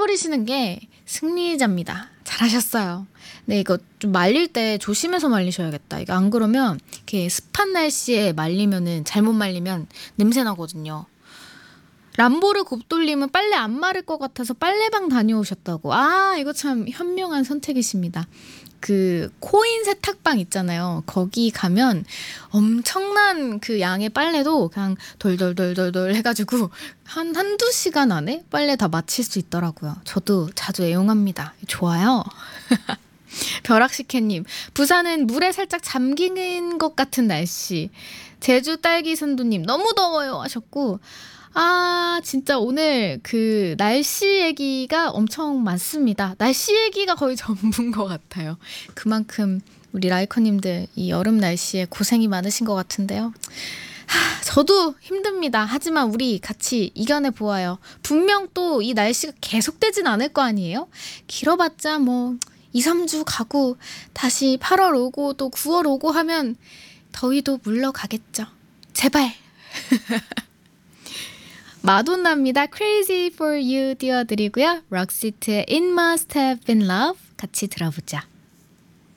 말려버리시는 게 승리자입니다. 잘하셨어요. 네, 이거 좀 말릴 때 조심해서 말리셔야겠다. 이거 안 그러면 이렇게 습한 날씨에 말리면은 잘못 말리면 냄새 나거든요. 람보르 곱돌림은 빨래 안 마를 것 같아서 빨래방 다녀오셨다고. 아, 이거 참 현명한 선택이십니다. 그 코인 세탁방 있잖아요. 거기 가면 엄청난 그 양의 빨래도 그냥 돌돌돌돌돌 해가지고 한두 시간 안에 빨래 다 마칠 수 있더라고요. 저도 자주 애용합니다. 좋아요. 벼락식혜님, 부산은 물에 살짝 잠기는 것 같은 날씨. 제주 딸기 선도님, 너무 더워요 하셨고, 아, 진짜 오늘 그 날씨 얘기가 엄청 많습니다. 날씨 얘기가 거의 전부인 것 같아요. 그만큼 우리 라이커님들 이 여름 날씨에 고생이 많으신 것 같은데요. 저도 힘듭니다. 하지만 우리 같이 이겨내 보아요. 분명 또 이 날씨가 계속되진 않을 거 아니에요? 길어봤자 뭐 2, 3주 가고 다시 8월 오고 또 9월 오고 하면 더위도 물러가겠죠. 제발. 마돈나입니다. Crazy for You 띄워드리고요. 록시트의 It Must Have Been Love 같이 들어보자.